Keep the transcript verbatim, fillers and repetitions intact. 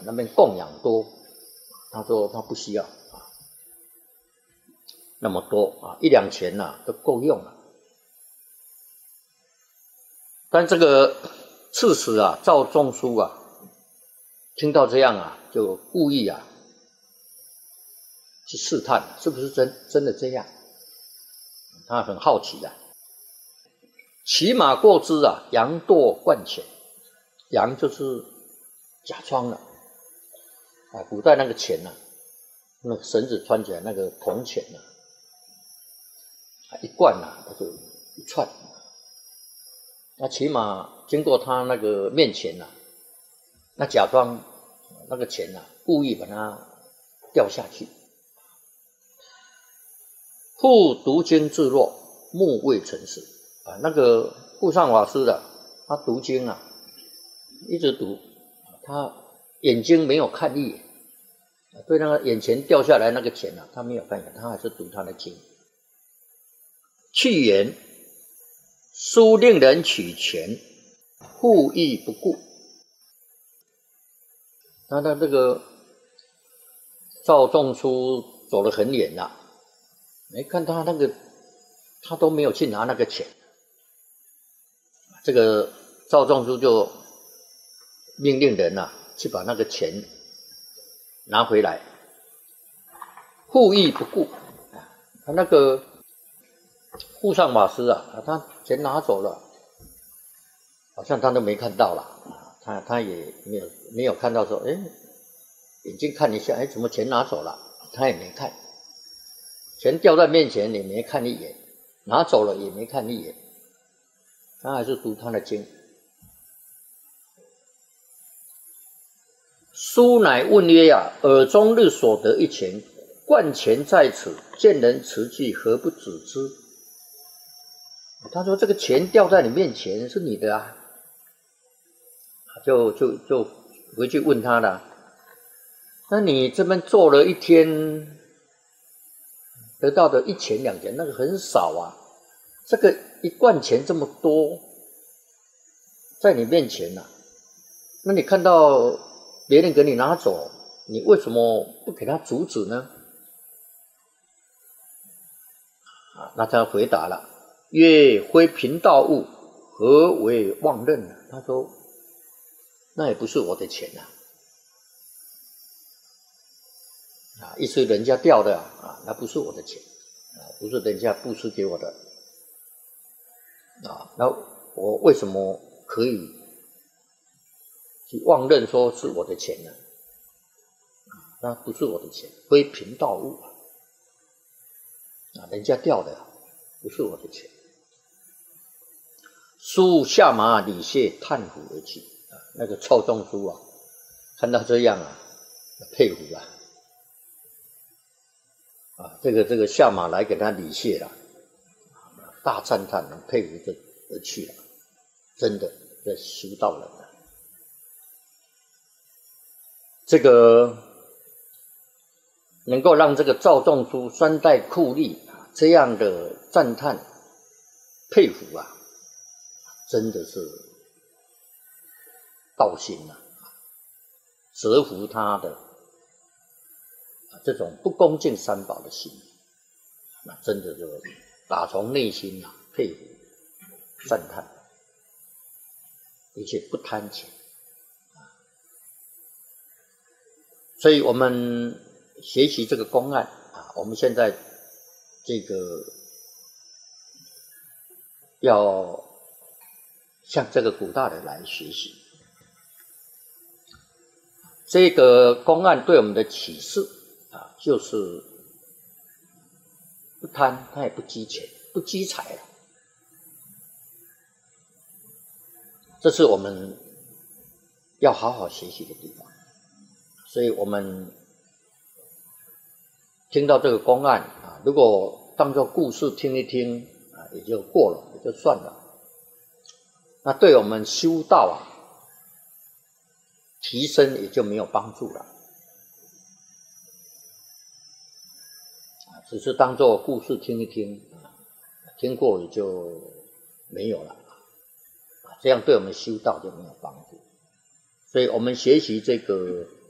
那边供养多，他说他不需要啊那么多啊，一两钱呐、啊、都够用了。但这个刺史啊，赵仲书啊，听到这样啊，就故意啊去试探，是不是真真的这样？他很好奇啊。骑马过之啊，羊堕冠钱，羊就是假装了啊，古代那个钱呐、啊，那个绳子穿起来那个铜钱呐、啊，一贯呐、啊，它就一串。那骑马经过他那个面前呐、啊，那假装那个钱呐、啊，故意把它掉下去。复读经自若，目未成事啊。那个护上法师的，他读经啊，一直读，他眼睛没有看一眼，对那个眼前掉下来那个钱啊，他没有看一眼，他还是读他的经。去言书令人取钱，复亦不顾。那他这个赵仲书走得很远了。没看他那个，他都没有去拿那个钱。这个赵仲书就命令人啊，去把那个钱拿回来，复亦不顾。他那个护上法师啊，他钱拿走了，好像他都没看到了，他他也没有没有看到说，哎，眼睛看一下，哎，怎么钱拿走了？他也没看。钱掉在面前，也没看一眼；拿走了也没看一眼，他还是读他的经。书乃问曰：“呀，耳中日所得一钱，冠钱在此，见人持具，何不止之？”他说：“这个钱掉在你面前，是你的啊。”就就就回去问他了。那你这边做了一天，得到的一钱两钱，那个很少啊。这个一贯钱这么多，在你面前啊，那你看到别人给你拿走，你为什么不给他阻止呢？啊，那他回答了，曰：“非贫道物，何为妄任呢？”他说：“那也不是我的钱啊。”啊，意思人家掉的啊，那不是我的钱，啊，不是人家布施给我的，啊，那我为什么可以去妄认说是我的钱呢？啊，那不是我的钱，非贫道物啊，啊，人家掉的不是我的钱。书下马礼谢，叹服而去。啊，那个赵仲书啊，看到这样啊，佩服啊。啊，这个这个下马来给他礼谢了，大赞叹，佩服着而去了，真的在修道人了。这个能够让这个赵仲书三代酷吏啊这样的赞叹佩服啊，真的是道心啊，折服他的这种不恭敬三宝的心，那真的就打从内心啊佩服赞叹，而且不贪钱。所以我们学习这个公案啊，我们现在这个要向这个古大人来学习。这个公案对我们的启示啊，就是不贪，他也不积钱，不积财了。这是我们要好好学习的地方。所以我们听到这个公案啊，如果当作故事听一听啊，也就过了，也就算了。那对我们修道啊，提升也就没有帮助了。啊，只是当作故事听一听，听过也就没有了。这样对我们修道就没有帮助。所以我们学习这个